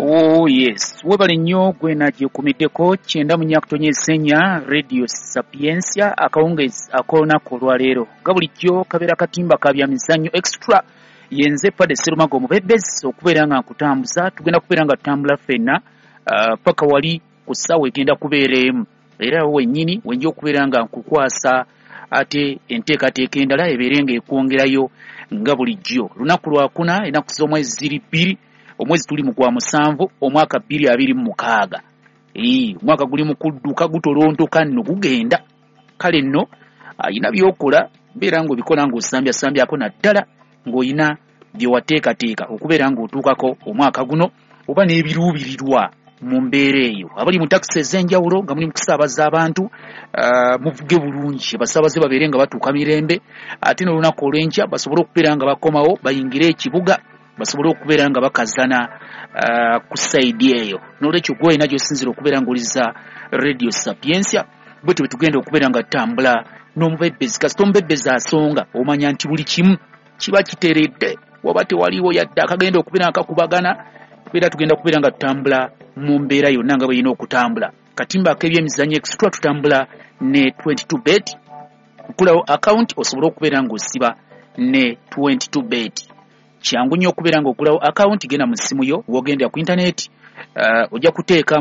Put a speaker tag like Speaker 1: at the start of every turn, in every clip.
Speaker 1: Oh yes, webale nnyo gwe nagyekumiddeko kyenda mu nyakutonnyesenya Radio Sapiensia akawungezi ak'olunaku olwaleero nga bulijjo kabeera katimba ka byamizannyo extra yenze Padde Sserumago Omubebezi okubeera nga nkutambuza tugenda kubeera nga tutambula ffenna paka wali ku ssaawa egenda kubeera emu era wennyini wenja okubeera nga nkukwasa ate enteekateeka endala ebeere nga ekwongerayo nga bulijjo lunaku lwakuna ennaku z'omwezi ziri bbiri omwezi tuli mu gwa musanvu omwaka 2026 omwaka guli mu kudduka gutolontoka nno gugenda kale nno ayina byokola beera ng'obikola ng'osambyasambyako naddala ng'oyina bye wateekateeka okubeera ng'otuukako omwaka guno oba n'ebiruubirirwa mu mbeera eyo abali mu takisi ez'enjawulo nga muli mu kusaabaza abantu muvuge bulungi abasaabaze babeere nga batuuka mirembe ate n'olunaku olw'enkya basobole okubeera nga bakomawo bayingire ekibuga basobole okubeera nga bakazana ku sayidi eyo n'olwekyo gwe olina gy'osinzira okubeera ng'oliza Radio Sapiensia bwe tugenda okubeera nga tutambula n'omubebezi kasita omubebezi asonga omanya nti buli kimu kiba kiteredde waba tewaliwo yadde akagenda okubeera nga kakubagana era tugenda kubeera nga tutambula mu mbeera yonna nga bweyina okutambula katimba ak'ebyemizannyo extra tutambula ne 22bet nkulawo account osobole okubeera ng'osiba ne 22bet kyangu nnyo okubeera ng'okulawo account genda mu ssimu yo w'ogendera ku internet ojja kuteeka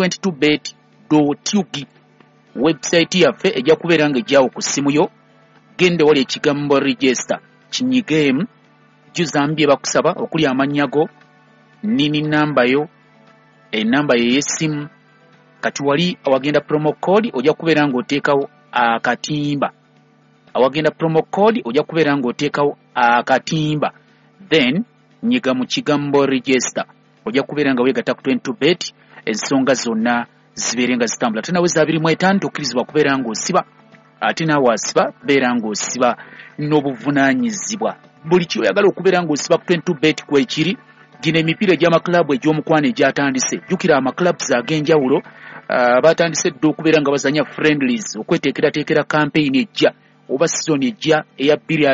Speaker 1: 22bet.ug website yaffe ejja kubeera nga ejjaawo ku ssimu yo gende wali ekigambo register kinyigeemu juzambye bakusaba okuli amannya go nini namba yo enamba yo y'essimu kati wali awagenda promo code ojja kubeera ng'oteekawo akatimba awagenda promo code ojja kubeera ng'oteekawo akatimba then nyiga mu kigambo register ojja kubeera nga weegatta ku 22bet ensonga zonna zibeere nga zitambula ate nawe za 25 tokkirizibwa kubeera ng'osiba ate naawe asiba beera ng'osiba n'obuvunaanyizibwa buli kyoyagala okubeera ng'osiba ku 22bet kwekiri gino emipiira egy'amakulabu egy'omukwano egyatandise jjukira amakilabs ag'enjawulo batandise dda okubeera nga bazanya friendlies okweteekerateekera campaign ejja oba season ejja eya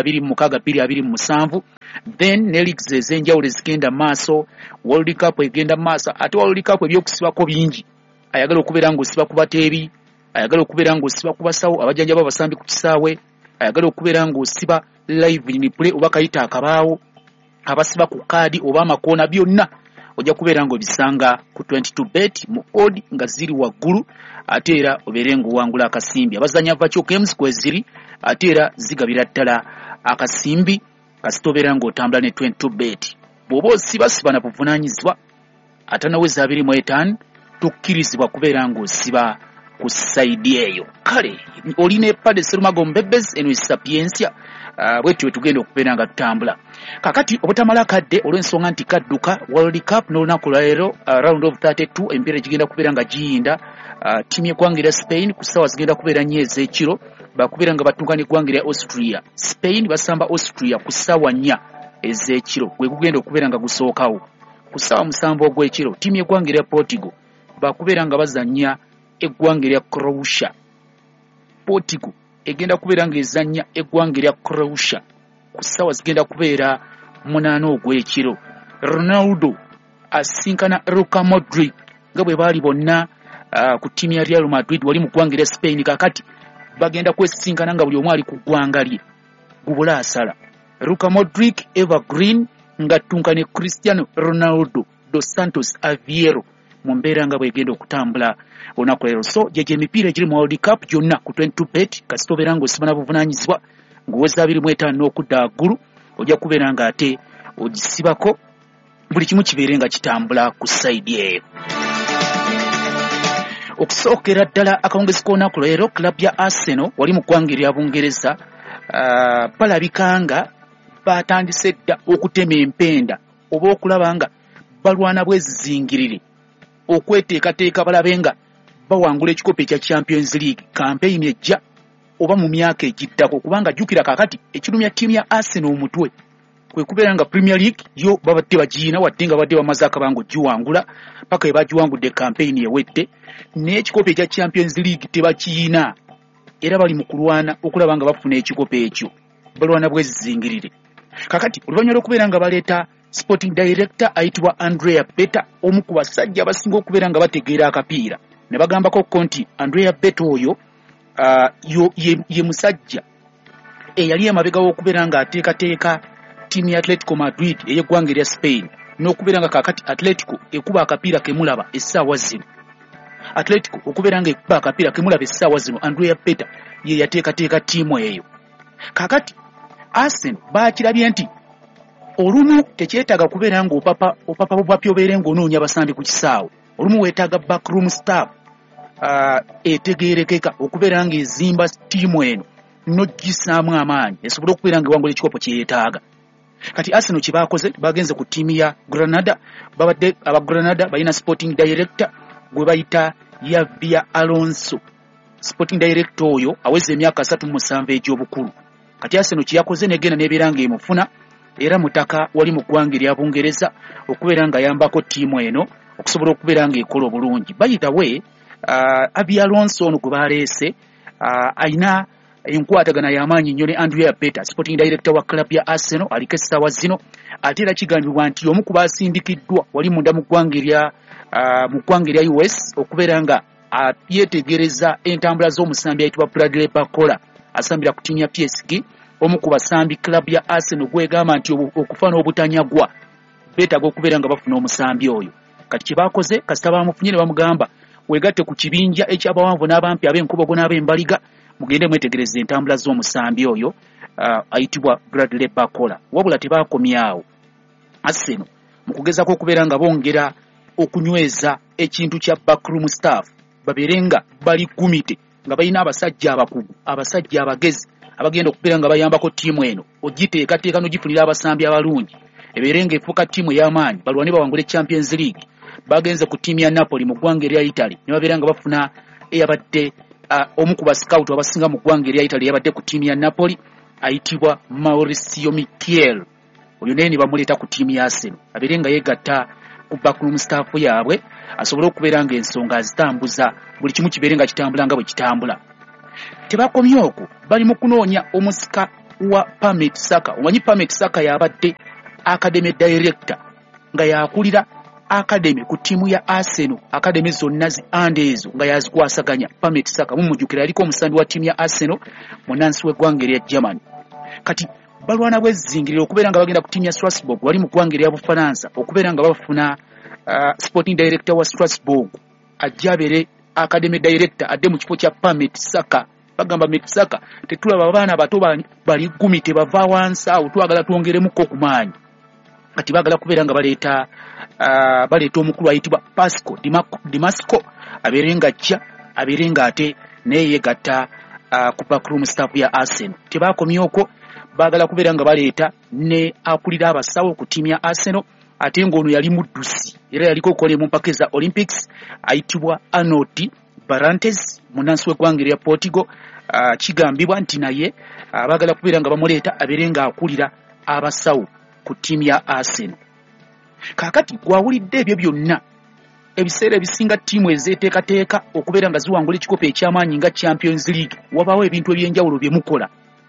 Speaker 1: 2026-2027 then ne leagues ez'enjawulo ezigenda maaso World Cup egenda maaso ate World Cup ebyokusibako bingi ayagala okubeera ng'osiba ku bateebi ayagala okubeera ng'osiba ku basawo abajjanjaba abasambi ku kisaawe ayagala okubeera ng'osiba live in play oba kayita akabaawo abasiba ku kaadi oba amakoona byonna ojja kubeera ng'obisanga ku 22bet mu odd nga ziri waggulu ate era obeere ng'owangula akasimbi abazanya virtual games kweziri ate era zigabira ddala akasimbi kasita obeera ng'otambula ne 22bet bw'oba osibasiba na buvunaanyizibwa ate nawe za 25 tokkirizibwa kubeera ng'osiba ku sayidi eyo kale olina Padde Sserumago Omubebezi eno Sapiensia bwetyo tugenda okubeera nga tutambula kakati obutamala kadde olw'ensonga nti kadduka World Cup n'olunaku lwaleero round of 32 empiira gigenda kubeera nga giyinda ttiimu y'eggwanga erya Spain ku ssaawa zigenda kubeera nnyo ez'ekiro bakubeera nga batuuka n'eggwanga erya Austria Spain basamba Austria ku ssaawa 4 ez'ekiro gwe gugenda okubeera nga gusookawo ku ssaawa 7 ogw'ekiro ttiimu y'eggwanga erya Portugal bakubeera nga bazannya eggwanga erya Croatia Portugal egenda kubeera ng'ezannya eggwanga erya Croatia ku ssaawa zigenda kubeera 8 ogw'ekiro Ronaldo asinkana Luka Modric nga bwe baali bonna ku ttiimu ya Real Madrid wali mu ggwanga erya Spain kakati bagenda kwesinkana nga buli omu ali ku ggwanga lye gubula asala Luka Modric evergreen nga ttunka ne Cristiano Ronaldo dos Santos Aveiro mu mbeera nga bwegenda okutambula olunaku leero so gyegyo emipiira egiri mu World Cup gyonna ku 22bet kasita obeera ng'osiba na buvunaanyizibwa ng'oweza 25 okudda waggulu ojja kubeera nga ate ogisibako buli kimu kibeere nga kitambula ku sayidi eyo okusookera ddala akawungezi k'olunaku leero club ya Arsenal wali mu ggwanga erya Bungereza balabika nga batandise dda okutema empenda oba okulaba nga balwana bwezizingirire okweteekateeka balabe nga bawangula ekikopo ekya Champions League campaign ejja oba mu myaka egiddako kubanga jjukira kakati ekirumya ttiimu ya Arsenal omutwe kwe kubeera nga Premier League yo babadde bagiyina wadde nga badde bamaze akabanga ogiwangula paka we bagiwangudde campaign ewedde n'ekikopo ekya Champions League tebakiyina era bali mu kulwana okulaba nga bafuna ekikopo ekyo balwana bwezizingirire kakati oluvannyuma lw'okubeera nga baleeta sporting director ayitibwa Andrea Beta, omu ku basajja abasinga okubeera nga bategeera akapiira. Ne bagambako nti Andrea Beta oyo ye musajja eyali emabega w'okubeera nga ateekateeka ttiimu ya Atletico Madrid ey'eggwanga erya Spain, n'okubeera nga kaakati Atletico ekuba akapiira kemulaba essaawa zino. Atletico okubeera nga ekuba akapiira kemulaba essaawa zino, Andrea Beta ye yateekateeka ttiimu eyo. Kaakati Arsenal baakirabye nti olumu tekyetaaga kubeera nga opapa bupapya obeere ng'onoonya basambi ku kisaawe. Olumu weetaaga backroom staff etegeerekeka okubeera nga ezimba ttiimu eno n'ogissaamu amaanyi esobole okubeera nga ewangula ekikopo kye yeetaaga. Kati Arsenal kye baakoze bagenze ku ttiimu ya Granada. Babadde aba Granada balina sporting director gwe bayita Javier Alonso. Sporting director oyo aweze emyaka 37 egy'obukulu. Kati Arsenal kye yakoze negenda n'ebeera nga emufuna era mutaka wali mu ggwanga erya Bungereza okubeera nga ayambako ttiimu eno okusobola okubeera nga ekola obulungi. Bayita we Javier Alonso ono gwe baleese ayina enkwatagana y'amaanyi nnyo ne Andrea Beta, sporting director wa club ya Arsenal, aliko essaawa zino. Ate era kigambibwa nti omu ku baasindikiddwa wali munda mu ggwanga erya US okubeera nga yeetegereza entambula z'omusambi ayitibwa Bradley Barcola asambira ku ttiimu ya PSG. Omu ku basambi club ya Arsenal gwegamba nti okufa n'obutanyagwa beetaaga okubeera nga bafuna omusambi oyo. Kati kye baakoze kasita bamufunye ne bamugamba weegatte ku kibinja ekyabawanvu n'abampi ab'enkobogo n'ab'embaliga mugende mwetegereza entambula z'omusambi oyo ayitibwa Bradley Barcola. Wabula tebaakomyawo. Arsenal mu kugezaako okubeera nga bongera okunyweza ekintu kya backroom staff babeere nga bali kumite nga balina abasajja abakugu, abasajja abagezi abagenda okubeera nga bayambako ttiimu eno ogiteekateeka n'ogifunira abasambi abalungi ebeere nga efuuka ttiimu ey'amaanyi balwane bawangule Champions League. Bagenze ku ttiimu ya Napoli mu ggwanga erya Italy ne babeera nga bafuna eyabadde omu ku bascout abasinga mu ggwanga erya Italy eyabadde ku ttiimu ya Napoli ayitibwa Mauricio Michel. Oyo naye ne bamuleeta ku ttiimu ya Arsenal abeere nga yeegatta ku backroom staff yaabwe asobole okubeera nga ensonga azitambuza buli kimu kibeere nga kitambula nga bwe kitambula. Tebakomye okwo, bali mu kunoonya omusika wa Pamet Saka. Omanyi Pamet Saka yabadde academy director nga yakulira academy ku ttiimu ya Arsenal, academy zonna andi ezo nga yazikwasaganya. Pamet Saka mumujjukira yaliko omusambi wa ttiimu ya Arsenal munansi w'eggwanga erya Germany. Kati balwana bwezingirira okubeera nga bagenda ku ttiimu ya Strasbourg wali mu ggwanga erya Bufaransa okubeera nga bafuna sporting director wa Strasbourg ajja abeere academy director adde mu kifo kya Pamet Saka. Bagamba Pamet Saka tetulaba abaana bato bali gumi tebava wansi awo twagala twongeremuko ku maanyi. Kati bagala kubeera nga baleeta omukulu ayitibwa Pasco Dimasco abeere nga ajja abeere nga ate naye yeegatta ku backroom staff ya Arsenal. Tebaakomye okwo, baagala kubeera nga baleeta ne akulira abasawo ku ttiimu ya Arsenal ate ng'ono yali muddusi era yaliko okukola mu mpaka za Olympics ayitibwa Arnold Barrantes munansi w'eggwanga erya Portugal. Kigambibwa nti naye baagala kubeera nga bamuleeta abeere nga akulira abasawo ku ttiimu ya Arsenal. Kaakati gwawulidde ebyo byonna ebiseera ebisinga ttiimu ezeeteekateeka okubeera nga ziwangula ekikopo eky'amaanyi nga Champions League wabaawo ebintu ebyenjawulo bye mukola.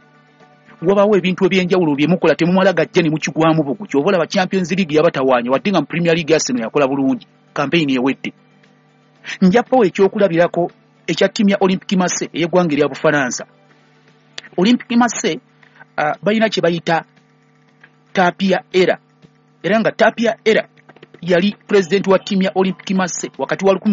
Speaker 1: Temumala gajja ne mukigwamu bugu. Kyova olaba Champions League yabatawaanya wadde nga mu Premier League Arsenal yakola bulungi campaign ewedde. Njapawo ekyokulabirako ekya ttiimu ya Olympique Marseille ey'eggwanga erya Bufaransa. Olympique Marseille balina kye bayita Tapia Era. Era nga Tapia Era yali president wa ttiimu ya Olympique Marseille wakati wa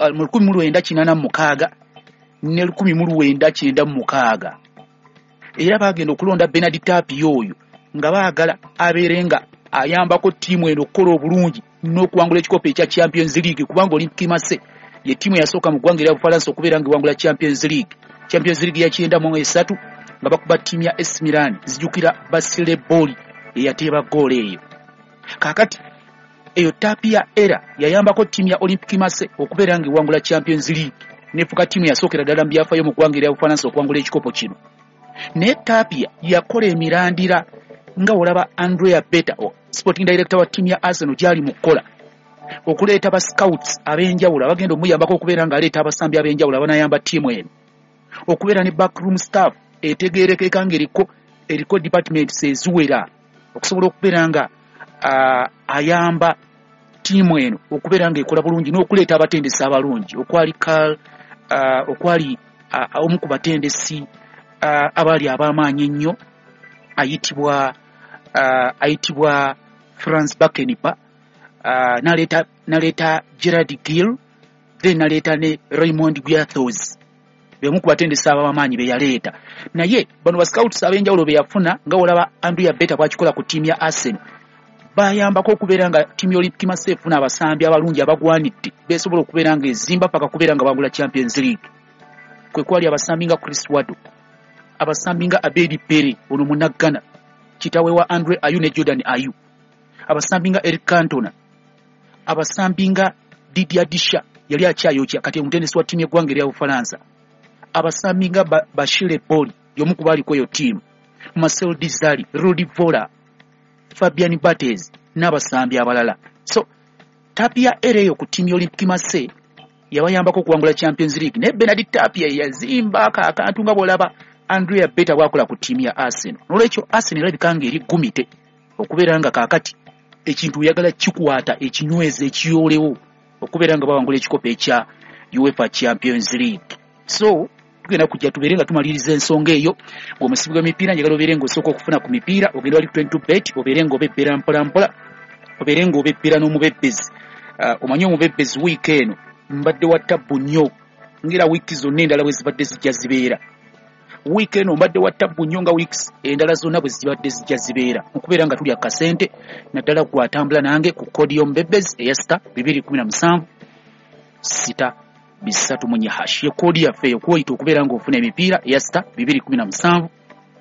Speaker 1: 1986 ne 1996. Era bagenda okulonda Bernard Tapia oyo nga baagala abeere nga ayambako ttiimu eno okukola obulungi n'okuwangula ekikopo ekya Champions League kubanga Olympique Marseille ye ttiimu yasooka mu ggwanga erya Bufalansa okubeera nga ewangula Champions League ya 93 nga bakuba ttiimu ya AC Milan zijjukira Basile Boli eyateeba ggoolo eyo. Kaakati eyo Tapia Era yayambako ttiimu ya Olympique Marseille okubeera nga ewangula Champions League nefuka ttiimu yasookera ddala mu byafaayo mu ggwanga erya Bufalansa okuwangula ekikopo kino. Naye Tapia yakola emirandira nga olaba Andrea Beta sporting director wa ttiimu ya Arsenal gyali mu kukola okuleeta ba scouts ab'enjawulo abagenda omuyambako okubeera nga aleeta abasambi ab'enjawulo abanayamba ttiimu eno, okubeera ne backroom staff etegeerekeka ng'eriko departments eziwera okusobola okubeera nga ayamba tiimu eno okubeera ng'ekola bulungi n'okuleeta abatendesi abalungi okwali omu ku batendesi abaali ab'amaanyi ennyo ayitibwa Franz Beckenbauer, naleeta Gerard Gill, then naleeta ne Raymond Guiathos, bemu ku batendesi ab'amaanyi be yaleeta. Naye bano bascouts ab'enjawulo be yafuna nga olaba Andrea Beta bw'akikola ku ttiimu ya Arsenal, bayambako okubeera nga ttiimu y'Olympic Marseille efuna abasambi abalungi abagwanidde besobola okubeera nga ezimba paka kubeera nga bagula Champions League. Kwe kwali abasambi nga Chris Wado, abasambi nga Abedi Pere ono munaggana kitawe wa Andre Ayew ne Jordan Ayew, abasambi nga Eric Cantona, abasambi nga Didier Deschamps yali akyayokya kati omutendesi wa ttiimu y'eggwanga erya Bufalansa, abasambi nga Bashir Boli y'omu ku baali kw'eyo ttiimu, Marcel Desailly, Rudi Voller, Fabian Barthez n'abasambi abalala. So Tapia era eyo ku ttiimu y'Olympic Marseille yabayambako okuwangula Champions League, ne Bernard Tapia yazimba akantu nga bw'olaba Andrea Beta bw'akola ku ttiimu ya Arsenal. N'olwekyo Arsenal erabika ng'eri gumite okubeera nga kaakati ekintu oyagala kikwata ekinyweza ekiyoolewo okubeera nga bawangula ekikopo ekya UEFA Champions League. So tugenda kujja tubeere nga tumaliriza ensonga eyo. Ng'omusibi gw'emipiira njagala obeere ng'osooka okufuna ku mipiira, ogenda wali 22bet, obeere ng'obebbera mpolampola, obeere ng'obebbera n'omubebbezi. Omanyi omubebbezi wiiki eno mbadde wa ttabbu nnyo ngera wiiki zonna endala bwe zibadde zijja zibeera. Wiiki eno mbadde wa ttabbu nnyo nga wiiki endala zonna bwe zibadde zijja zibeera, okubeera nga tuli akasente naddala gwatambula nange ku koodi y'omubebbezi eya star 217 6 bisatu munye hash ye koodi yaffe yokwita okubeera ng'ofuna emipiira eya star 217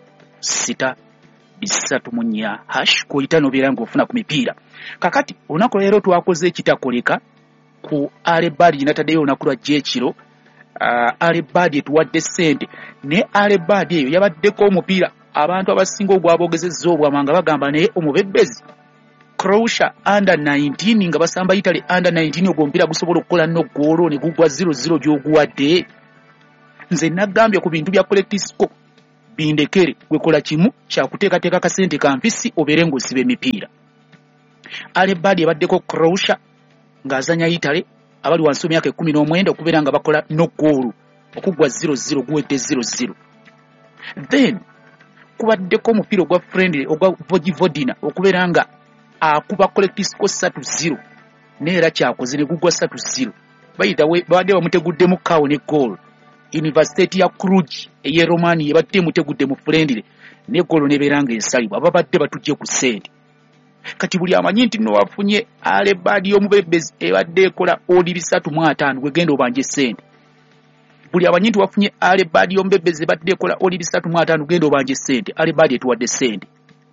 Speaker 1: 6 bisatu munye hash koyita n'obeera ng'ofuna ku mipiira. Kakati olunaku leero twakoze ekitakoleka ku Alebadi nataddeyo olunaku lwa gyekiro. Alebadi etuwadde ssente ne Alebadi eyo yabaddeko omupiira abantu abasinga ogwabogezezza obwamanga bagamba naye omubebbezi Croatia under 19 nga basamba Italy under 19 ogwo omupiira gusobola okukola no goolo ne gugwa 0-0 gy'oguwadde. Nze nagambye ku bintu bya Collectisco bindekere gwekola kimu kyakuteekateeka kasente kampisi obeere ng'osiba emipiira. Alebadi ebaddeko Croatia ng'azanya Italy abali wansi emyaka 19 okubeera nga bakola no goal okugwa 0-0 guwedde 0-0. Then kubaddeko omupiira ogwa friendly ogwa Vojvodina okubeera nga akuba Collectisco 3-0 neera kyakoze ne gugwa 3-0. Bayitawe babadde bamuteguddemu kawo ne goal. University ya Cluj eye Romania yabadde mutegudde mu friendly ne goal nebeera nga ensalibwa babadde batujje ku ssente. Kati buli amanyi nti no wafunye Alebadi y'omubebbezi ebadde ekola odi 350 gwegenda obanje ssente. Buli amanyi nti wafunye Alebadi y'omubebbezi ebadde ekola odi 350 genda obanje ssente. Alebadi etuwadde ssente.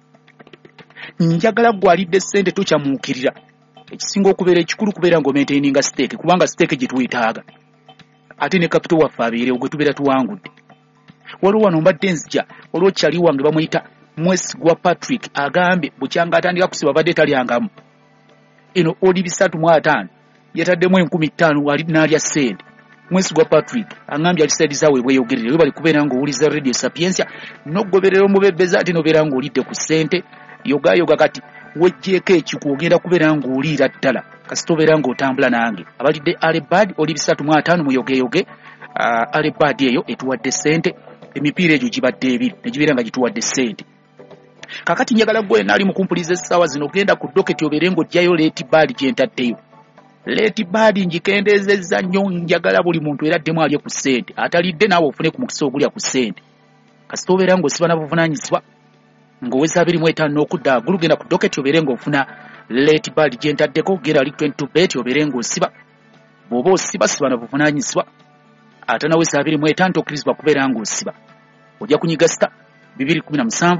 Speaker 1: Njagala gwalidde ssente tokyamuukirira. Ekisinga okubeera ekikulu kubeera ng'omaintaininga stake kubanga stake gye tuyitaaga. Ate ne capital waffe abeerewo gwe tubeera tuwangudde. Waliwo wano mbadde nzija waliwo kyali wange bamuyita Mwesigwa Patrick agambe bukyanga atandika kusiba badde talyangamu. Eno odi 350 yataddemu 15,000 wali n'alya ssente. Mwesigwa Patrick angambye alisaidiza we bweyogerere we bali kubeera ng'owuliza Radio Sapiensia n'ogoberera omubebbeza ate n'obeera ng'olidde ku ssente yoga kati wejjeeko ekiku ogenda kubeera ng'oliira ddala kasita obeera ng'otambula nange. Abalidde Alebadi odi 350 muyogeyoge. Alebadi eyo etuwadde ssente, emipiira egyo gibadde ebiri ne gibeera nga gituwadde ssente. Kakati njagala gwe nali mukumpuliza essaawa zino genda ku doketi obeere ng'ojjayo Leti Badi gye ntaddeyo. Leti Badi ngikendeezezza nnyo, njagala buli muntu era addemu alye ku ssente, atalidde naawe ofune ku mukisa ogulya ku ssente. Kasita obeera ng'osiba na buvunaanyizibwa ng'oweza 25 n'okudda waggulu genda ku doketi obeere ng'ofuna Leti Badi gye ntaddeko. Genda ali 22bet obeere ng'osiba. Bw'oba osiba siba na buvunaanyizibwa ate naweza 25 tokkirizibwa kubeera ng'osiba. Ojja kunyiga star 217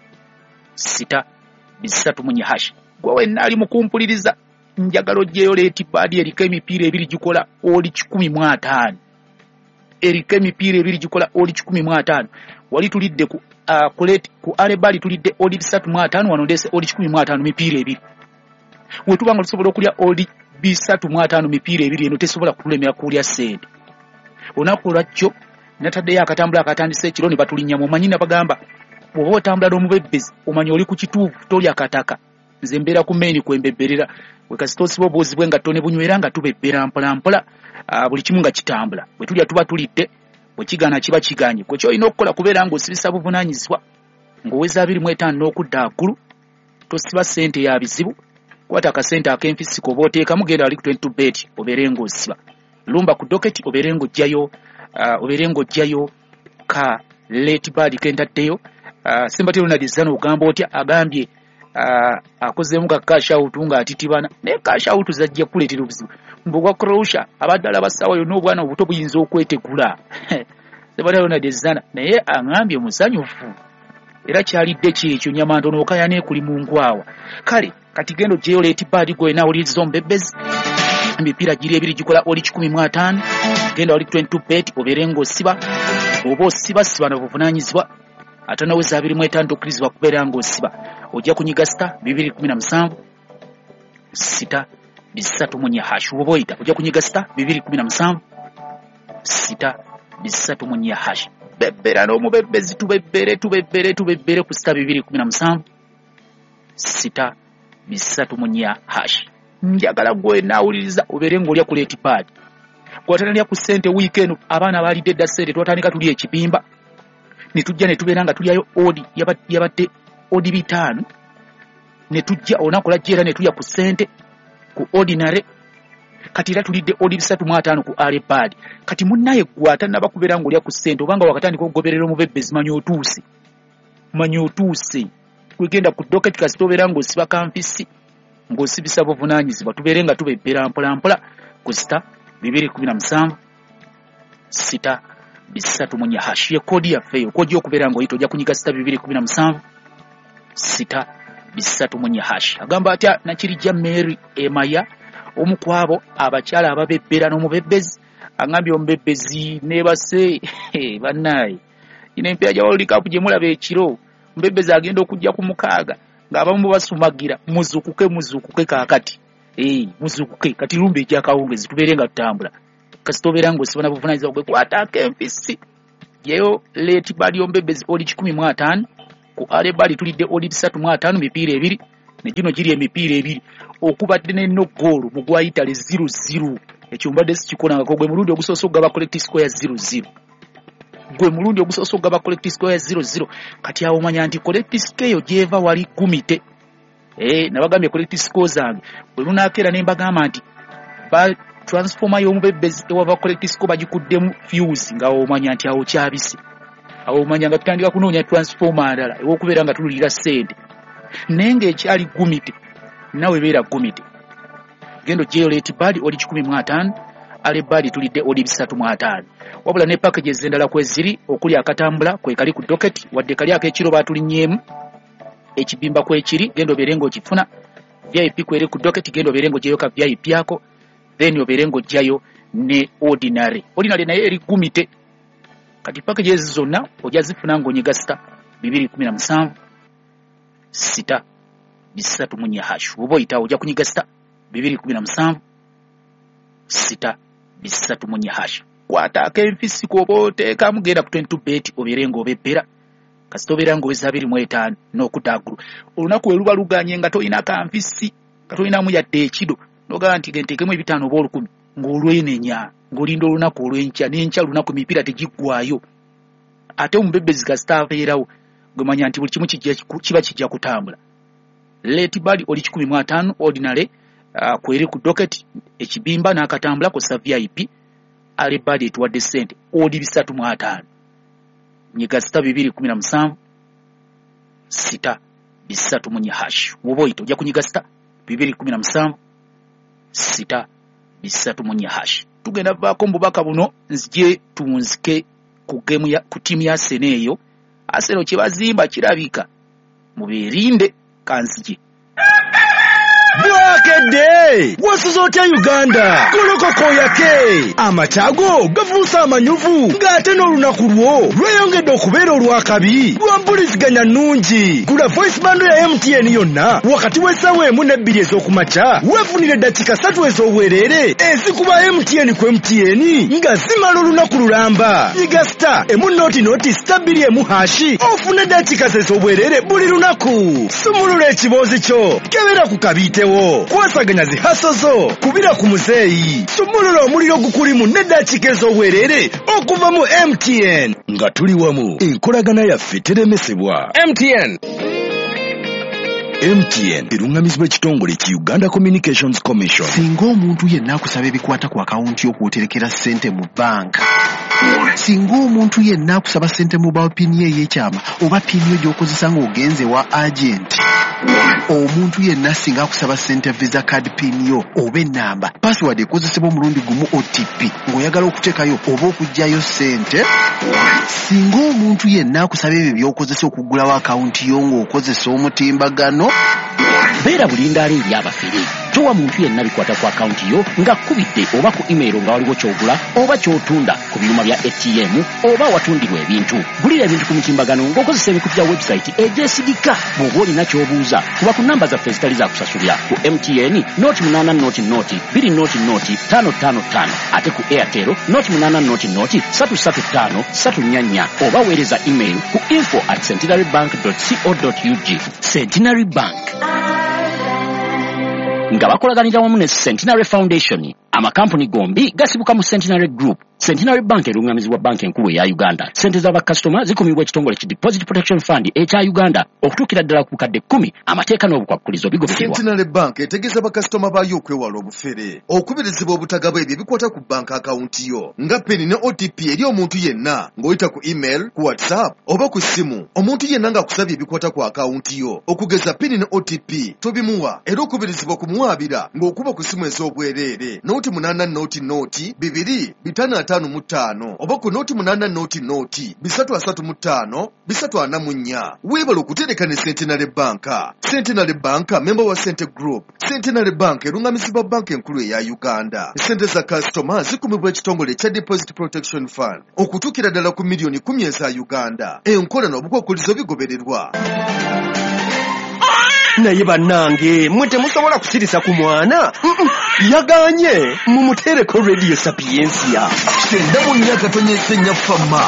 Speaker 1: 6 bisatu munye hash. Gwe wenna ali mukumpuliriza njagala ojjeyo Leti Badi eriko emipiira ebiri gikola oli 15. Eriko emipiira ebiri gikola oli 15. Wali tulidde ku Alebadi tulidde oli 350 wano ndese oli 15 mipiira ebiri. Wetubanga tusobola okulya oli 350 mipiira ebiri eno tesobola kutulemera kulya ssente. Olunaku lwajjo nataddeyo akatambula akatandise ekiro ne batulinnya mu manyina bagamba bw'oba otambula n'omubebbezi omanyi oli ku kituufu tolya kataka nze mbeera ku main kwembebberera we kasita osiba obuuzi bwe nga tone bunywera nga tubebbera mpolampola buli kimu nga kitambula bwe tulya tuba tulidde bwe kigaana kiba kiganye kwe kyolina okukola kubeera ng'osibisa buvunaanyizibwa ng'oweza 25 n'okudda waggulu tosiba ssente ya bizibu kwata akasente ak'enfisi koba oteekamu genda wali ku 22bet obeere ng'osiba lumba ku doketi obeere ng'ojjayo ka late bad kentaddeyo Sembatiro na dizano ogamba otya agambye akozeemu ka cash out ng'atitibana naye cash out zajja kuleetera obuzibu mbugwa Croatia abaddala basawa yonna obwana obuto buyinza okwetegula Sembatiro na dizana naye angambye musanyufu era kyalidde kyekyo nyamantono okayane kuli mu ngwawa kale kati gendo jeyo late bad go ena oli zombebezi emipiira giri ebiri gikola oli 15 genda oli 22bet obeere ng'osiba oba osiba siba na buvunaanyizibwa ate naweza 25 okkirizibwa kubeera ng'osiba ojja kunyiga star 217 6 bisatu munye hash oba oyita ojja kunyiga star 217 6 bisatu munye hash bebbera n'omubebezi tubebbere ku star 217 6 bisatu munye hash njagala gwe naawuliriza obeere ng'olya ku late pad gwatandika ku ssente weekend abaana balidde dda ssente twatandika tuli ekibimba ne tujja ne tubeera nga tulyayo odi yabadde odi 5 ne tujja olunaku lajja era ne tulya ku ssente ku ordinary kati era tulidde odi 35 ku ale pad kati munnaye gwatannaba kubeera ng'olya ku ssente obanga wakatandika okugoberera omubebbezi manyi otuuse kwegenda ku docket kasita obeera ng'osiba kanfisi ng'osibisa buvunaanyizibwa tubeere nga tubebbera mpolampola ku star 217 6 bisatu munye hash ye kodi yaffe eyo kodi okubeera ng'oyita ojja kunyiga star 217 6 bisatu munye hash agamba atya Nakirijja Mary Emaya omu kwabo abakyala ababebbera n'omubebbezi angambye omubebbezi neebase bannaye ino empiira gya World Cup gye mulaba ekiro omubebbezi agenda okujja ku mukaaga ng'abamu basumagira muzukuke kaakati muzukuke kati lumba ekyakawungezi tubeere nga tutambula kasita obeera ng'osiba na buvunaanyizibwa gwe kwata ak'enfisi yeyo late bad yombebezi oli 15 ku ale bali tulidde oli 35 mipiira ebiri ne gino giri emipiira ebiri okubadde n'enno goolo mu gwa Italy 0-0 ekyo mbadde sikikolangako gwe mulundi ogusoose okugaba collect score ya 0-0 kati awo manya nti collect score eyo gyeva wali kumite nabagambye collect score zange bwe lunakeera ne mbagamba nti ba transformer y'omubebbezi ewava collect score bagikuddemu fuse nga omanya nti awo kyabise awo omanya nga tutandika kunoonya transformer ndala ew'okubeera nga tululira ssente naye ng'ekyali gumite nawe beera gumite gendo jeyo late bad oli 15 ale bad tulidde oli 35 wabula ne packages endala kweziri okuli akatambula kwe kali ku docket wadde kali ak'ekiro batulinyeemu ekibimba kwekiri gendo berengo kifuna VIP kwere ku docket gendo berengo jeyo ka VIP yako then oberengo jayo ne ordinary naye eri gumite kati packages zonna ojazifuna ngonyiga star 217 6 bisatu munye hash oba oyita ojja kunyiga star 217 6 bisatu munye hash kwata ak'enfisi koba oteekamu genda ku 22bet obeere ng'obebbera kasita obeera ng'oweza 25 n'okuddaggulu olunaku we luba luganye nga tolina kanfisi nga tolinamu yadde ekido n'ogamba nti genteekemu 5 oba 10 ng'olwenenya ng'olinda olunaku olw'enkya n'enkya lunaku emipiira tegiggwayo ate omubebbezi kasita abeerawo gwe manya nti buli kimu kiba kijja kutambula late bad oli 15 ordinary kweri ku docket ekibimba n'akatambula kosa VIP ale bad etuwadde ssente oli 35 nyiga star 217 6 bisatu munye hash woba oyita ojja kunyiga star 217 6 bisatu munye hash tugenda vaako mbubaka buno nzije tunzike ku timu ya Arsenal eyo Arsenal kyebazimba kirabika mubeerinde kanzije
Speaker 2: Bwakedde Osozo otya Uganda golokoko yake amachago gafuusa amanyuvu ng'ate n'olunaku lwo lweyongedde okubeera olwakabi lwambuliziganya nnungi. Gula voice bando ya MTN yonna wakati w'essaawa 1 ne 2 ez'okumakya weefunire eddakiika 3 ez'obwereere ezikuba MTN ku MTN nga zimala olunaku lulamba. Yiga star emu star 2 hashi ofune eddakiika ez'obwereere buli lunaku. Sumulula ekiboozi kyo kebera ku kabiitewo kwasaganya zihasozo kubira ku muzeeyi. Sumulula omuliro gukulimu n'eddakiika ez'obwereere okuva mu MTN nga tuli wamu enkolagana yaffe teremesebwa. MTN erungamizibwa ekitongole ki Uganda Communications Commission.
Speaker 3: Singa omuntu yenna akusaba ebikwata ku akawunti y'okwoterekera ssente mu banka, singa omuntu yenna akusaba ssente mu pini ey'ekyama oba pini gy'okozesa ng'ogenze wa agent, omuntu yenna singa akusaba ssente visa card pin yo oba ennamba password ekozesebwa omulundi gumu OTP ng'oyagala okuteekayo oba okuggyayo ssente, singa omuntu yenna akusaba ebyo by'okozesa okuggulawo akawunti yo ng'okozesa omutimbagano, beera bulindaala eri abafere. Towa muntu yenna bikwata ku akawunti yo nga kubidde oba ku email nga waliwo ky'ogula oba ky'otunda ku byuma bya ATM oba watundirwa ebintu. Gulira ebintu ku mutimbagano ng'okozesa emikutu gya website egyesigika. Bw'oba olina ky'obuuza kuba ku namba zaffe ezitali za kusasulira ku MTN 0800-555 ate ku Airtel 0800-335-344 oba weereza email ku info@centenarybank.co.ug. Centenary Bank nga bakolaganira wamu ne Centenary Foundation, amakampuni gombi gasibuka mu Centenary Group. Centenary Bank erungamizibwa banka enkulu eya Uganda. Sente z'abakasitoma zikumibwa ekitongole ki Deposit Protection Fund ekya Uganda okutuukira ddala ku bukadde 10. Amateeka n'obukwakkulizo bigobererwa.
Speaker 4: Centenary Bank etegeeza bakasitoma baayo okwewala obufere, okubirizibwa obutagaba ebyo bikwata ku banka akawunti yo nga peni ne OTP eri omuntu yenna ng'oyita ku email, ku WhatsApp oba ku ssimu. Omuntu yenna ng'akusabye ebikwata ku akawunti yo okugeza peni ne OTP tobimuwa, era okubirizibwa kumuwaabira ng'okuba ku ssimu ez'obwereere noti 8 oba ku noti 8 335 weebala okutereka ne Centenary Bank. Centenary Bank member wa Cente Group. Centenary Bank erungamizibwa banka enkulu eya Uganda. Sente za customer zikumibwa ekitongole kya Deposit Protection Fund okutuukira ddala ku miliyoni 10 eza Uganda. Enkola n'obukwakkulizo bigobererwa.
Speaker 2: Naye bannange mwe temusobola kusirisa ku mwana yaganye mumutereko Radio Sapiensia.
Speaker 4: Senda mu myaka tonyesenya fama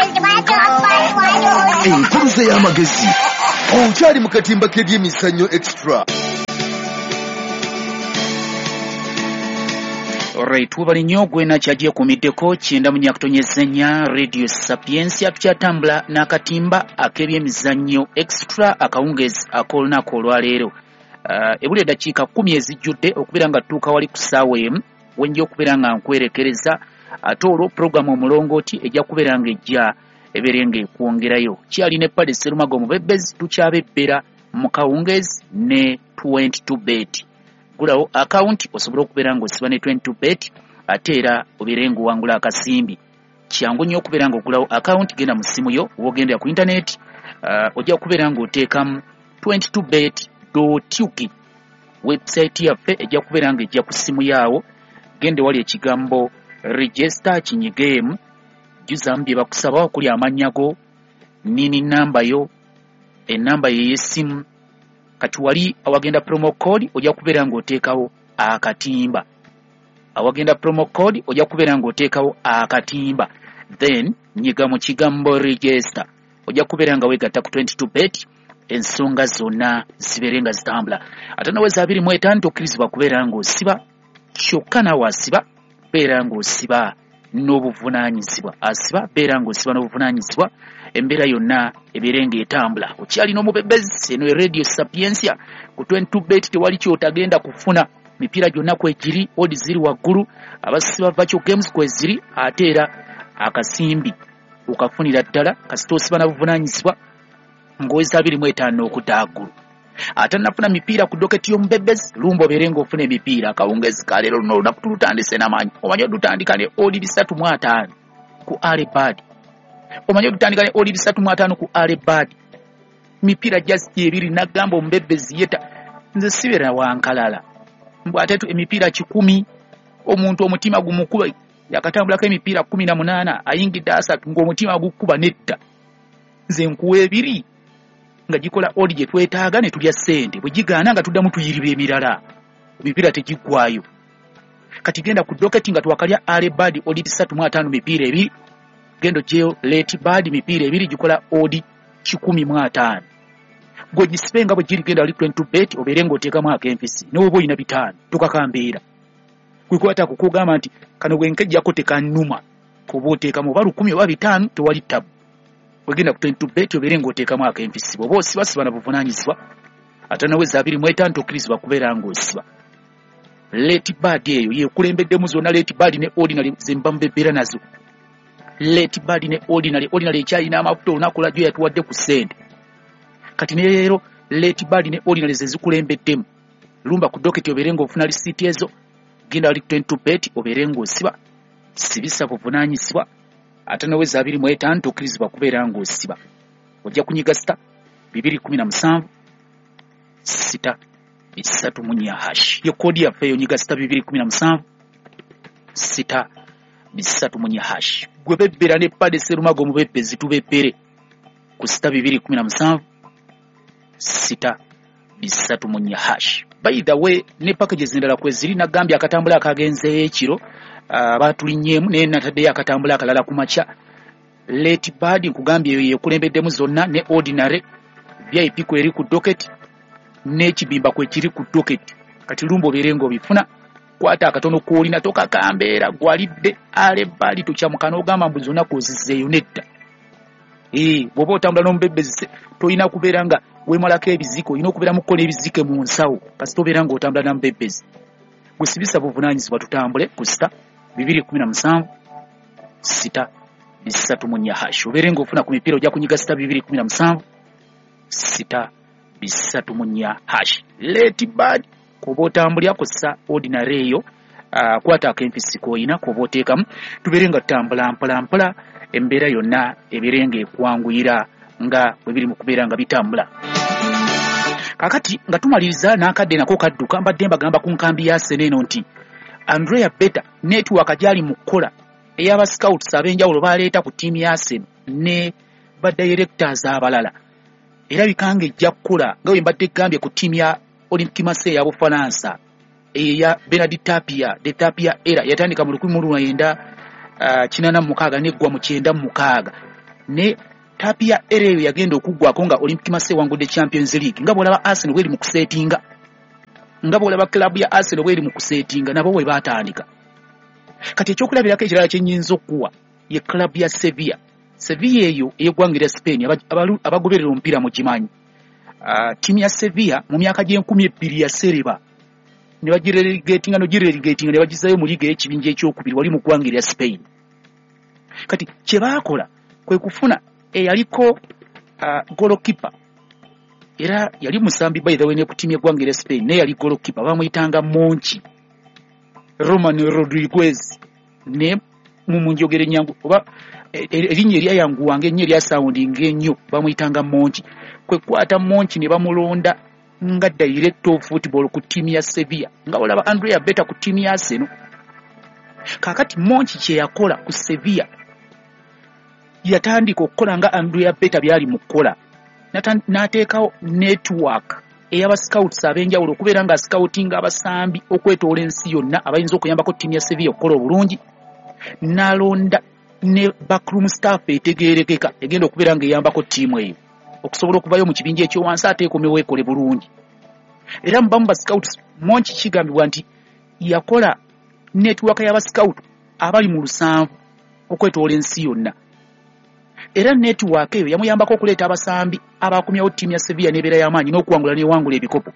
Speaker 4: enkuluze y'amagezi okyali mu katimba k'ebyemizannyo extra.
Speaker 1: Alright, tubali nnyo gwena kyagiye kumiddeko kyenda mu myaka tonyesenya Radio Sapiensia tukyatambula n'akatimba ak'ebyemizannyo extra akawungezi ak'olunaku olwaleero. Ebuli eddakiika 10 ezijjudde okubeera nga tutuuka wali ku ssaawa emu wenja okubeera nga nkwerekereza ate olwo puroguramu omulongooti ejja kubeera nga ejja ebeere ng'ekwongerayo. Kyali ne Paddy Sserumago Omubebezi tukyabebbera mu kawungezi ne 22bet. Gulawo akawunti osobola okubeera ng'osiba ne 22bet ate era obeere ng'owangula akasimbi. Kyangu nnyo okubeera ng'ogulawo akawunti, genda mu ssimu yo oba ogendera ku intaneti ojja kubeera ng'oteekamu 22bet.uk. Website yaffe ejja kubeera ng'ejja ku ssimu yaawo. Gende wali ekigambo register kinyigeemu, jjuzamu bye bakusaba okuli amannya go, nini namba yo, ennamba yo ey'essimu. Kati wali awagenda promo code ojja kubeera ng'oteekawo akatimba. Awagenda promo code ojja kubeera ng'oteekawo akatimba. Then nyiga mu kigambo register. Ojja kubeera nga weegatta ku 22bet ensonga zonna zibeere nga zitambula. Ate nawe za 25 tokkirizibwa kubeera ng'osiba kyokka nawe asiba beera ng'osiba n'obuvunaanyizibwa. Asiba beera ng'osiba n'obuvunaanyizibwa. Embeera yonna ebeere ng'etambula. Okyalina Omubebezi, eno Radio Sapiensia ku 22bet tewali kyotagenda kufuna. Mipiira gyonna kwegiri, odi ziri waggulu, abasiba virtual games kweziri, ate era akasimbi okafunira ddala kasita osiba na buvunaanyizibwa ng'oweza 25 okutaagulu. Ate nafuna mipiira ku doketi y'Omubebezi, lumba obeere ng'ofuna emipiira. Akawungezi ka leero luno olunaku tulutandise n'amaanyi. Omanyi odutandika ne odi 35 ku Alebad. Omanyi odutandika ne odi 35 ku Alebad. Mipiira just 2 nagamba Omubebezi yeta nze sibeera wankalala. mbwatetu emipiira 10 omuntu omutima gumukuba yakatambulako emipiira 18 ayingidde 3 ng'omutima gukuba netta nze nkuwa 2 nga gikola odi gye twetaaga ne tulya ssente bwe gigaana nga tuddamu tuyiriba emirala emipiira tegiggwayo kati genda ku doketi nga twakalya alebadi odi 35 mipiira 2 gendo jeyo leti badi mipiira 2 gikola odi 15 gogisipenga bwe giri genda ali 22 bet oberengo otekamu akempisi ne wobo ina bitano tukakambeera kukwata kukugamba nti kano gwenkejjako tekanuma kuboteeka mu balu 10 oba 5 tewali tabu wegenda ku 22 bet oberengo otekamu akempisi bobo sibasiba na buvunanyizibwa atanaweza 25 tokirizibwa kubeera ng'osiba leti badi eyo yeekulembeddemu zonna leti badi ne ordinary zemba mbebera nazo leti badi ne ordinary ekyalina amafuta olunaku lwajo yatuwadde ku ssente kati ne leero leti badi ne ordinary zezikulembeddemu lumba ku doketi oberengo ofuna lisiti ezo genda ali 22 bet oberengo osiba sibisa buvunanyizibwa atanaweza 25 tokirizibwa kubeera ng'osiba ojja kunyiga star 217 6 3 munya hash yo kodi yaffe yo nyiga star 217 6 3 munya hash gwe bebbera ne pade serumago mu beppezi tubeppere ku star 217 6 3 munya hash by the way ne packages ndala kweziri na gambia akatambula akagenze ekiro abatulinyemu ne natadde akatambula akalala ku macha late bad nkugambye yo yekulembedde mu zonna ne ordinary VIP ko eri ku docket n'ekibimba kwe kiri ku docket kati lumbo berengo bifuna kwata akatono kuolina toka kambeera gwalidde ale bali tukyamukana ogamba mbuzona kozizeyo netta bobo otambula n'omubebbezi toyina kubeera nga wemalako ebiziko olina okubeera mu kukola ebizike mu nsawo kasi tobeera nga otambula na mubebbezi gusibisa buvunanyizibwa tutambule ku star 217 6 3 munya hash obeere ng'ofuna ku mipiira ojja kunyiga star 217 6 3 munya hash late bad kuba otambulya kussa ordinary eyo kwata akempisi koyina kuba oteekamu tubeere nga tutambula mpola embeera yonna ebirenga ekwanguyira nga bwe biri mu kubeera nga bitambula kakati nga tumaliriza n'akadde nako kadduka mbadde mbagamba ku nkambi ya Seneno nti Andrea Beta network gyali mu kkola ey'aba scouts ab'enjawulo baleeta ku ttiimu ya Seno ne ba directors abalala era bikange ejja kkola nga bwe mbadde gambye ku ttiimu ya Olympique Marseille ya Bufaransa eya Bernard Tapia de Tapia era yatandika mu 1986 neggwa mu 96 ne Tapia era eyo yagenda okuggwako nga Olympique Marseille wangudde Champions League nga bwolaba Arsenal bweri mu kusetinga nga bwolaba club ya Arsenal bweri mu kusetinga nabo bwe batandika kati ekyokulabirako ekirala kyennyinza okuwa ye club ya Sevilla eyo eyeggwangira Spain abagoberera omupiira mu kimanyi timu ya Sevilla mu myaka gye2000 ya sereba ne bagirelegatinga ne bagizayo mu liga y'ekibinja ekyokubiri wali mu ggwangira ya Spain kati kye baakola kwe kufuna eyaliko goalkeeper era yali musambi by the way ne ku timu y'eggwangira ya Spain ne yali goalkeeper bamuyitanga Monchi Roman Rodriguez ne mumunjogere nyangu oba erinnya eryayangu wange ennyo erya sounding ennyo bamuyitanga Monchi kwe kwata Monchi ne bamulonda nga director of football ku timu ya Sevilla nga olaba Andrea Beta ku timu ya Arsenal kakati Monchi kye yakola ku Sevilla yatandika okukola nga Andrea Beta byali mu kukola n'ateekawo network ey'aba scouts ab'enjawulo okubeera nga scouting abasambi okwetoola ensi yonna abayinza okuyambako ttiimu ya Sevilla okukola obulungi n'alonda ne backroom staff etegeerekeka egenda okubeera nga eyambako ttiimu eyo okusobola okuvayo mu kibinja ekyowansi ate ekomewo ekole bulungi era mubamu ba scouts Monchi kigambibwa nti yakola network y'aba scout abali mu 7 okwetoola ensi yonna era network eyo yamuyambako okuleeta abasambi abakumyawo ttiimu ya Sevilla n'ebeera y'amaanyi n'okuwangula n'ewangula ebikopo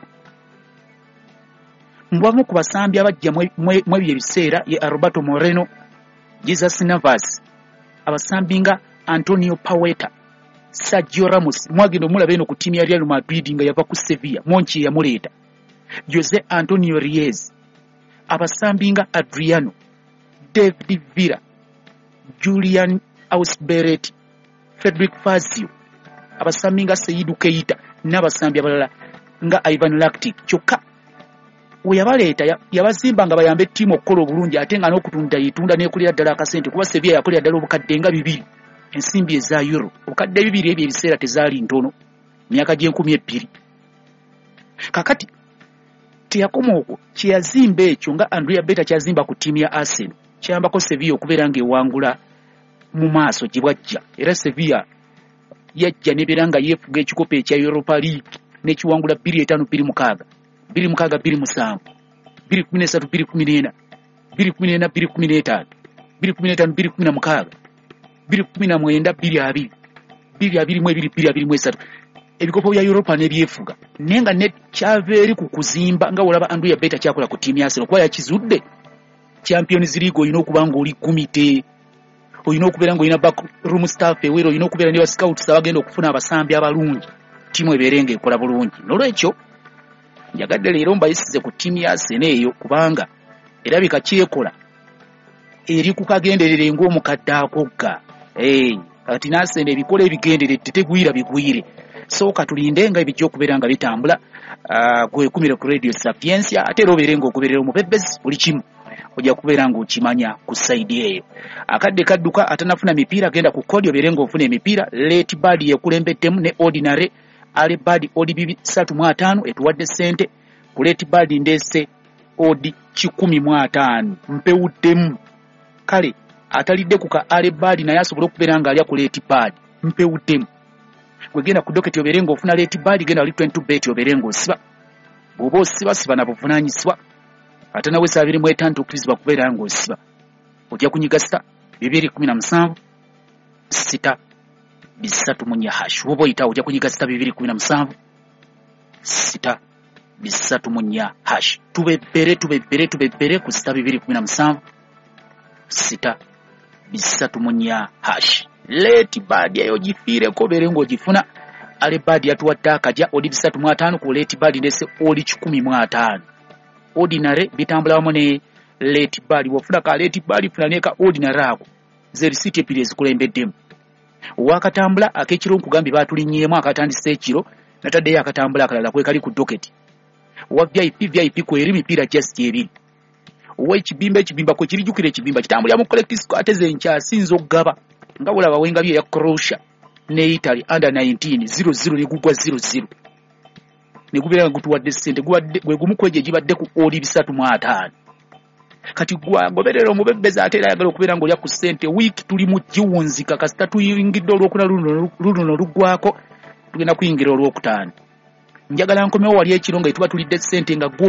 Speaker 1: mbamu ku basambi abajja mu ebyo ebiseera ye Alberto Moreno Jesus Navas abasambi nga Antonio Paueta Sergio Ramos mwagendo mulaba eno ku ttiimu ya Real Madrid nga yava ku Sevilla Monchi yamuleeta Jose Antonio Reyes abasambi nga Adriano David Villa Julian Ausberet Frederick Fazio abasambi nga Seydou Keita n'abasambi abalala nga Ivan Rakitic kyokka we yabaleeta yabazimba nga bayambe ttiimu okukola obulungi ate nga n'okutunda yitunda n'ekulira ddala akasente kuba Sevilla yakolera ddala obukadde nga 2 ensimbi eza euro obukadde 2 ebyo ebiseera tezaali ntono myaka g'10,000 kakati teyakoma okwo kyeyazimba ekyo nga Andrea Beta kyazimba ku ttiimu ya Arsenal kyayambako Sevilla okubeera ng'ewangula mu maaso gye bwajja era Sevilla yajja nebeera nga yeefuga ekikopo ekya Europa League n'ekiwangula 2-5-2-6 2-6-2-7 2-13-2-14 2-14-2-15 2-15-2-16 2-19-2-20 2-20-2-23 ebikopo bya Europa nebyefuga nenga ne kyaveri ku kuzimba nga olaba Andrea Beta kyakola ku ttiimu ya Arsenal kuba yakizudde Champions League oyina okuba nga oli kumite oyina okubeera nga oyina backroom staff ewero oyina okubeera ne ba scouts abagenda okufuna abasambi abalungi ttiimu ebeere ng'ekola bulungi n'olwekyo njagadde leero mbayisize ku ttiimu ya Arsenal eyo kubanga erabika kyekola eri ku kagenderere ng'omukadde akogga kati Arsenal ebikola ebigendere tetegwira bigwire sooka tulinde nga ebijja okubeera nga bitambula gwekumire ku Radio Sapiensia ate era obeere ng'ogoberera omubebezi buli kimu ojja kubeera ng'okimanya ku saidi eyo akadde kadduka atanafuna mipiira genda ku kodi obeere ng'ofuna emipiira Late Bad yekulembeddemu ne Ordinary Ale Bad odi 305 etuwadde ssente ku Late Bad ndeese odi 115 mpewuddemu kale atalidde ku ka Ale Bad naye asobola okubeera nga alya ku Late Bad mpewuddemu gwegenda ku doketi obeere ng'ofuna Late Bad genda oli 22 bet obeere ng'osiba bw'oba osiba na buvunaanyizibwa ate nawe 25 okukkiriza kubeera ng'osiba ojja kunyiga star 217 6 3 hash woba oyita ojja kunyiga star 217 6 3 hash tubebere ku star 217 6 3 hash Late Bad yayo gifiireko obeere ng'ogifuna Ale Bad yatuwadde akajja odi 305 ku Late Bad ndese oli 15 Ordinary bitambula wamu ne Late Bad wafuna ka Late Bad fulani ka Ordinary ako ze receipt epiri ezikulembeddemu wakatambula akekiro nkugambye batulinnyemu akatandise ekiro nataddeyo akatambula akalala kwe kali ku doketi wa VIP kweri mipiira just ebiri wa ekibimba kwe kirijjukira ekibimba kitambulira mu collective squad zenkyasi okugaba nga bulaba wenga bye ya Croatia ne Italy under 19 0-0 negugwa 0-0 negubeera gutuwadde ssente gwe gumu kweje gibadde ku oli 305 kati goberera omubebezi ate era ayagala okubeera ng'olya ku ssente wiiki tuli mu giwunzika kasita tuyingidde olwokuna luno luggwako tugenda kuyingira olwokutaano njagala nkomewo wali ekiro nga tuba tulidde ssente nga